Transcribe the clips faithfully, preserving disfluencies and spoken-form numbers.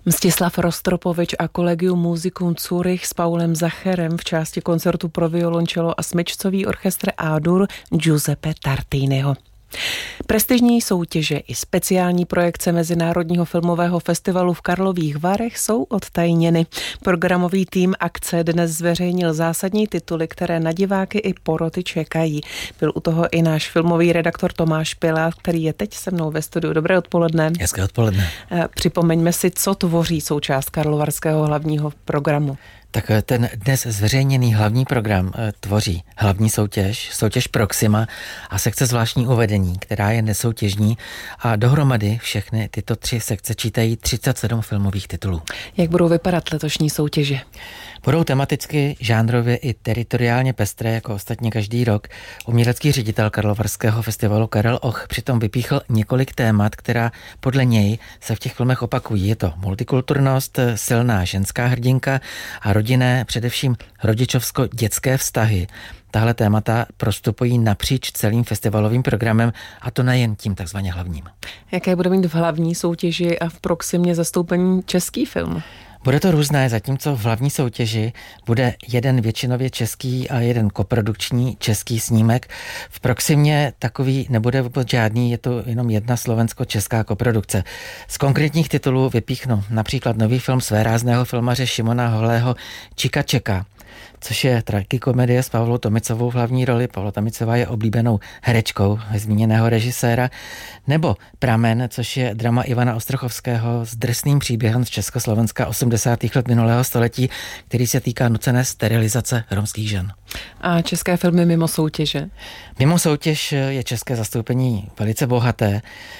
Mstislav Rostropovič a Collegium Musicum Zurich s Paulem Zacherem v části koncertu pro violončelo a smyčcový orchestr A-dur Giuseppe Tartiniho. Prestižní soutěže i speciální projekce Mezinárodního filmového festivalu v Karlových Varech jsou odtajněny. Programový tým akce dnes zveřejnil zásadní tituly, které na diváky i poroty čekají. Byl u toho i náš filmový redaktor Tomáš Pilát, který je teď se mnou ve studiu. Dobré odpoledne. Hezké odpoledne. Připomeňme si, co tvoří součást karlovarského hlavního programu. Tak ten dnes zveřejněný hlavní program tvoří hlavní soutěž, soutěž Proxima a sekce zvláštní uvedení, která je nesoutěžní, a dohromady všechny tyto tři sekce čítají třicet sedm filmových titulů. Jak budou vypadat letošní soutěže? Budou tematicky, žánrově i teritoriálně pestré, jako ostatně každý rok. Umělecký ředitel Karlovarského festivalu Karel Och přitom vypíchl několik témat, která podle něj se v těch filmech opakují. Je to multikulturnost, silná ženská hrdinka a rodinné, především rodičovsko-dětské vztahy. Tahle témata prostupují napříč celým festivalovým programem, a to nejen tím takzvaně hlavním. Jaké bude mít v hlavní soutěži a v Proximě zastoupení český film? Bude to různé, zatímco v hlavní soutěži bude jeden většinově český a jeden koprodukční český snímek. V Proximě takový nebude vůbec žádný, je to jenom jedna slovensko-česká koprodukce. Z konkrétních titulů vypíchnu například nový film svérázného filmaře Šimona Holého Čika Čeka, což je tragikomedie s Pavlou Tomicovou v hlavní roli. Pavla Tomicová je oblíbenou herečkou zmíněného režiséra. Nebo Pramen, což je drama Ivana Ostrochovského s drsným příběhem z Československa osmdesátých let minulého století, který se týká nucené sterilizace romských žen. A české filmy mimo soutěže? Mimo soutěž je české zastoupení velice bohaté.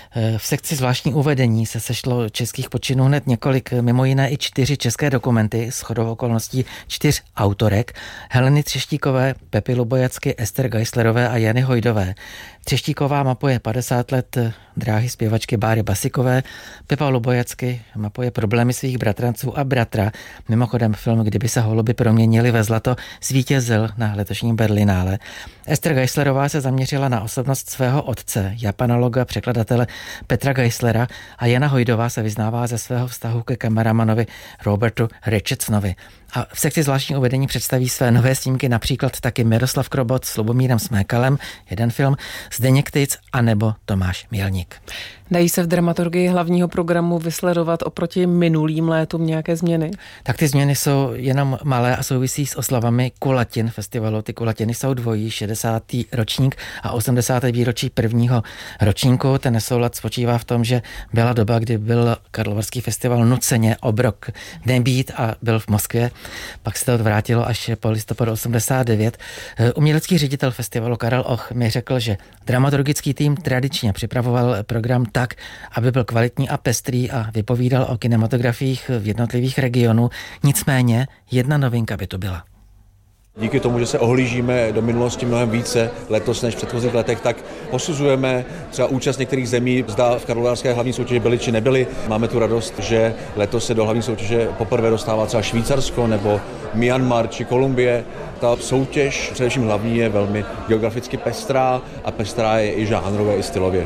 V sekci zvláštní uvedení se sešlo českých počinů hned několik, mimo jiné i čtyři české dokumenty, shodou okolností čtyř autorek: Heleny Třeštíkové, Pepy Lubojacky, Ester Geislerové a Jany Hojdové. Třeštíková mapuje padesát let dráhy zpěvačky Báry Basikové, Pepa Lubojacky mapuje problémy svých bratranců a bratra. Mimochodem film Kdyby se holuby proměnily ve zlato zvítězil na letošním Berlinále. Ester Geislerová se zaměřila na osobnost svého otce, japanologa, překladatele Petra Geislera, a Jana Hojdová se vyznává ze svého vztahu ke kameramanovi Robertu Richardsonovi. A v sekci zvláštní uvedení představí své nové snímky například taky Miroslav Krobot s Lubomírem Smékalem, jeden film, Zdeněk Tyc a nebo Tomáš Mělník. Dají se v dramaturgii hlavního programu vysledovat oproti minulým létům nějaké změny? Tak ty změny jsou jenom malé a souvisí s oslavami kulatin festivalu. Ty kulatiny jsou dvojí, šedesátý ročník a osmdesátý výročí prvního ročníku. Ten nesoulad spočívá v tom, že byla doba, kdy byl Karlovarský festival nuceně obrok nebýt a byl v Moskvě. Pak se to odvrátilo až po listopadu osmdesát devět. Umělecký ředitel festivalu Karel Och mi řekl, že dramaturgický tým tradičně připravoval program tak, aby byl kvalitní a pestrý a vypovídal o kinematografiích v jednotlivých regionů. Nicméně jedna novinka by to byla. Díky tomu, že se ohlížíme do minulosti mnohem více letos než v předchozích letech, tak posuzujeme třeba účast některých zemí, zda v karlovarské hlavní soutěži byly či nebyly. Máme tu radost, že letos se do hlavní soutěže poprvé dostává třeba Švýcarsko nebo Myanmar či Kolumbie. Ta soutěž, především hlavní, je velmi geograficky pestrá a pestrá je i žánrově, i stylově.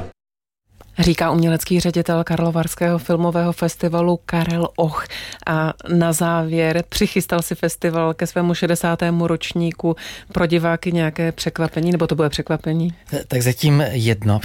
Říká umělecký ředitel Karlovarského filmového festivalu Karel Och. A na závěr přichystal si festival ke svému šedesátému ročníku pro diváky nějaké překvapení, nebo to bude překvapení? Tak zatím jedno